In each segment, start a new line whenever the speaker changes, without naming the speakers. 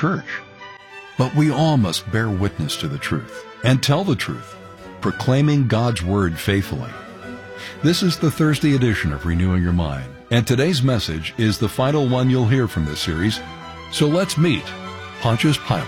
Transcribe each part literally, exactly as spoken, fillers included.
church. But we all must bear witness to the truth and tell the truth, proclaiming God's word faithfully. This is the Thursday edition of Renewing Your Mind, and today's message is the final one you'll hear from this series. So let's meet Pontius Pilate.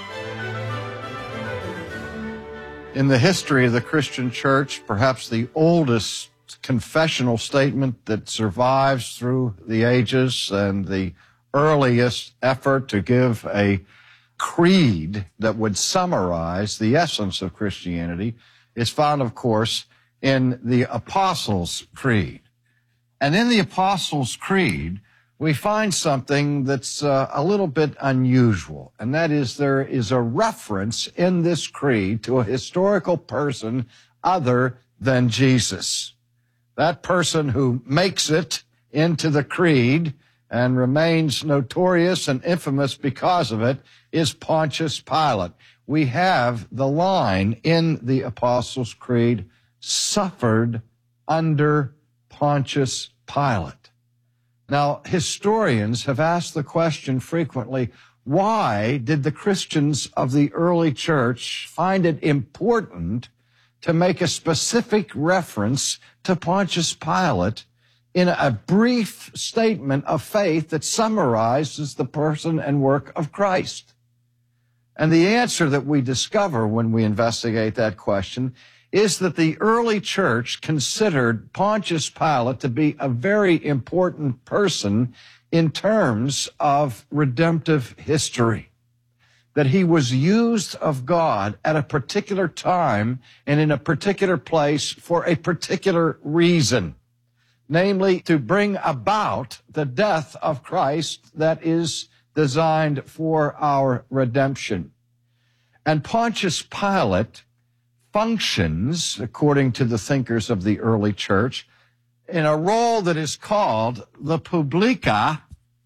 In the history of the Christian church, perhaps the oldest confessional statement that survives through the ages and the earliest effort to give a creed that would summarize the essence of Christianity is found, of course, in the Apostles' Creed. And in the Apostles' Creed, we find something that's uh, a little bit unusual, and that is there is a reference in this creed to a historical person other than Jesus. That person who makes it into the creed and remains notorious and infamous because of it is Pontius Pilate. We have the line in the Apostles' Creed, suffered under Pontius Pilate. Now, historians have asked the question frequently, why did the Christians of the early church find it important to make a specific reference to Pontius Pilate in a brief statement of faith that summarizes the person and work of Christ? And the answer that we discover when we investigate that question is that the early church considered Pontius Pilate to be a very important person in terms of redemptive history, that he was used of God at a particular time and in a particular place for a particular reason, namely to bring about the death of Christ that is designed for our redemption. And Pontius Pilate functions, according to the thinkers of the early church, in a role that is called the publica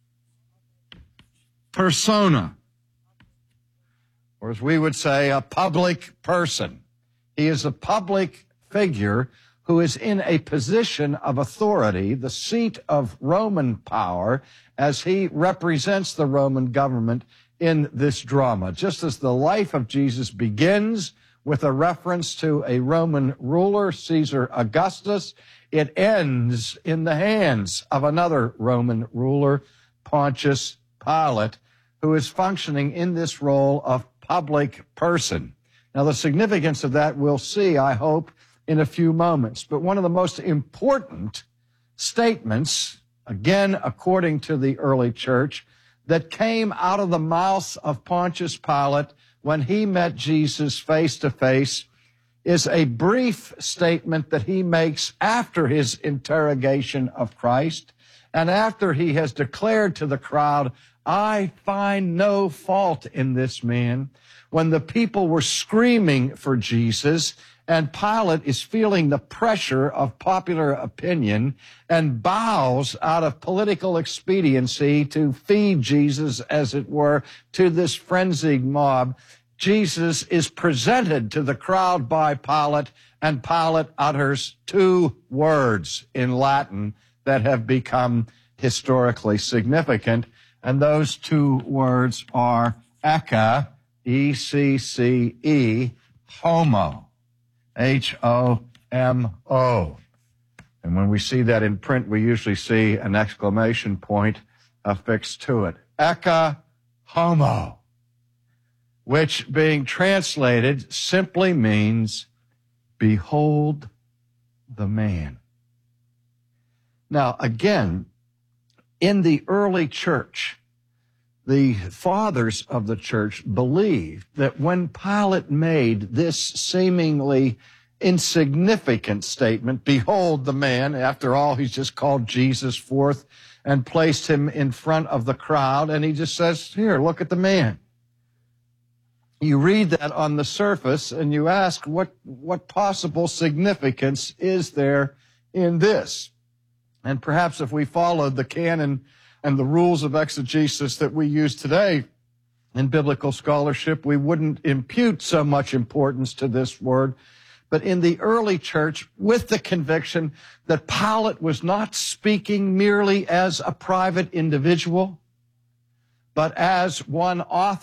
persona, or as we would say, a public person. He is a public figure who is in a position of authority, the seat of Roman power, as he represents the Roman government in this drama. Just as the life of Jesus begins with a reference to a Roman ruler, Caesar Augustus, it ends in the hands of another Roman ruler, Pontius Pilate, who is functioning in this role of public person. Now, the significance of that we'll see, I hope, in a few moments. But one of the most important statements, again, according to the early church, that came out of the mouth of Pontius Pilate when he met Jesus face to face is a brief statement that he makes after his interrogation of Christ and after he has declared to the crowd, I find no fault in this man, when the people were screaming for Jesus and Pilate is feeling the pressure of popular opinion and bows out of political expediency to feed Jesus, as it were, to this frenzied mob. Jesus is presented to the crowd by Pilate, and Pilate utters two words in Latin that have become historically significant, and those two words are ecce, E C C E, homo. H O M O. And when we see that in print, we usually see an exclamation point affixed to it. Ecce homo, which being translated simply means, behold the man. Now, again, in the early church, the fathers of the church believed that when Pilate made this seemingly insignificant statement, behold the man, after all, he's just called Jesus forth and placed him in front of the crowd, and he just says, here, look at the man. You read that on the surface, and you ask, what, what possible significance is there in this? And perhaps if we followed the canon and the rules of exegesis that we use today in biblical scholarship, we wouldn't impute so much importance to this word. But in the early church, with the conviction that Pilate was not speaking merely as a private individual, but as one author